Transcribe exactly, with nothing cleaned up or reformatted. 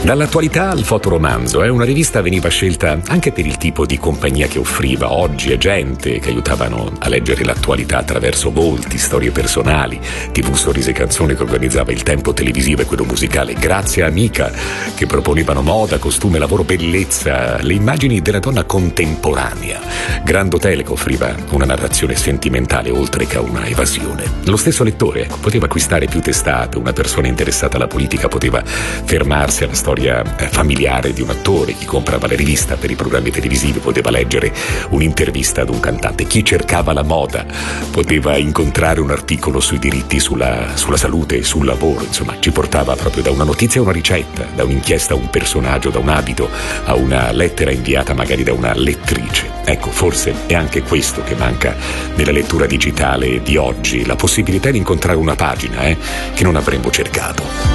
Dall'attualità al fotoromanzo, eh? Una rivista veniva scelta anche per il tipo di compagnia che offriva, oggi e gente che aiutavano a leggere l'attualità attraverso volti, storie personali, tv, sorrisi e canzoni che organizzava il tempo televisivo e quello musicale, Grazia e Amica, che proponevano moda, costume, lavoro, bellezza, le immagini della donna contemporanea, Grand Hotel che offriva una narrazione sentimentale oltre che una evasione. Lo stesso lettore, ecco, poteva acquistare più testate, una persona interessata alla politica poteva fermarsi alla storia familiare di un attore, chi comprava la rivista per i programmi televisivi poteva leggere un'intervista ad un cantante, chi cercava la moda poteva incontrare un articolo sui diritti sulla, sulla salute e sul lavoro, insomma ci portava proprio da una notizia a una ricetta, da un'inchiesta a un personaggio, da un abito a una lettera inviata magari da una lettrice. Ecco, forse è anche questo che manca nella lettura digitale di oggi, la possibilità di incontrare una pagina eh, che non avremmo cercato.